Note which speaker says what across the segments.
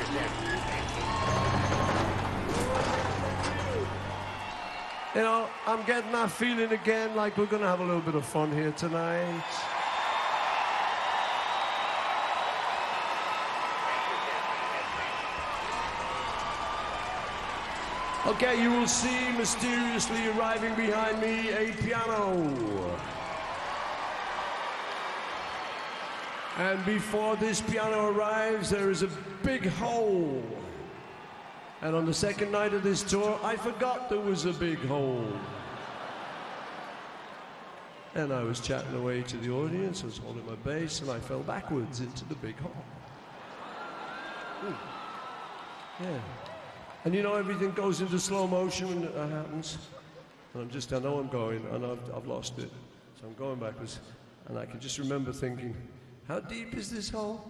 Speaker 1: You know, I'm getting that feeling again, like we're gonna have a little bit of fun here tonight. Okay, you will see mysteriously arriving behind me a piano. And before this piano arrives, there is a big hole. And on the second night of this tour, I forgot there was a big hole. And I was chatting away to the audience, I was holding my bass, and I fell backwards into the big hole. Yeah. And you know, everything goes into slow motion when that happens. And I know I'm going, and I've lost it. So I'm going backwards. And I can just remember thinking, how deep is this hole?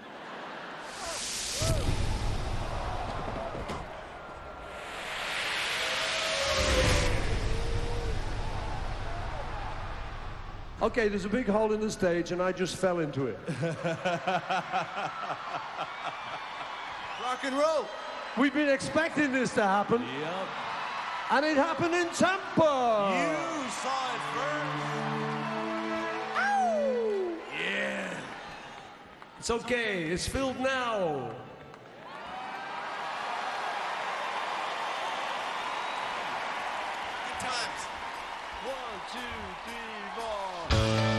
Speaker 1: Okay, there's a big hole in the stage, and I just fell into it.
Speaker 2: Rock and roll.
Speaker 1: We've been expecting this to happen.
Speaker 2: Yep.
Speaker 1: And it happened in Tampa.
Speaker 2: You saw it first.
Speaker 1: Ow!
Speaker 2: Yeah.
Speaker 1: It's okay, it's filled now.
Speaker 2: Good times. 1, 2, 3, 4.